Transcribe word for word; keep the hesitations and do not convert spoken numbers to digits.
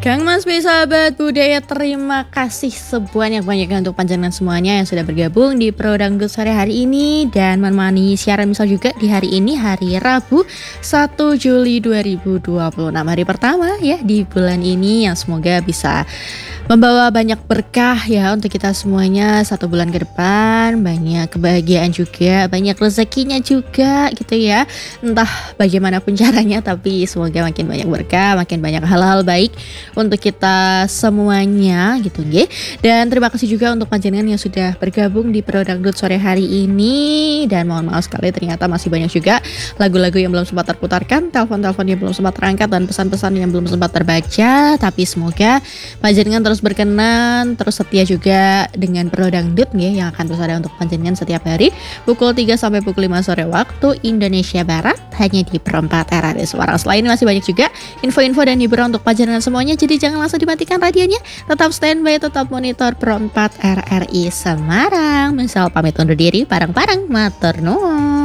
Kang Mas B, sahabat budaya, terima kasih sebanyak-banyaknya untuk panjenengan semuanya yang sudah bergabung di Pro Dangdut sore hari ini dan menemani siaran misal juga di hari ini, hari Rabu satu Juli dua ribu dua puluh enam, hari pertama ya di bulan ini yang semoga bisa membawa banyak berkah ya untuk kita semuanya satu bulan ke depan, banyak kebahagiaan juga, banyak rezekinya juga gitu ya. Entah bagaimanapun caranya, tapi semoga makin banyak berkah, makin banyak hal-hal baik untuk kita semuanya gitu nggih. Dan terima kasih juga untuk panjenengan yang sudah bergabung di Pro Dangdut sore hari ini, dan mohon maaf sekali ternyata masih banyak juga lagu-lagu yang belum sempat terputarkan, telepon-telepon yang belum sempat terangkat, dan pesan-pesan yang belum sempat terbaca. Tapi semoga panjenengan terus berkenan, terus setia juga dengan Pro Dangdut nggih, yang akan terus ada untuk panjenengan setiap hari pukul tiga sampai pukul lima sore waktu Indonesia Barat, hanya di Pro empat R R I Semarang. Selain ini masih banyak juga info-info dan hiburan untuk panjenengan semuanya, jadi jangan langsung dimatikan radionya, tetap standby, tetap monitor Pro empat R R I Semarang. Misal pamit undur diri, parang-parang matur nuwun.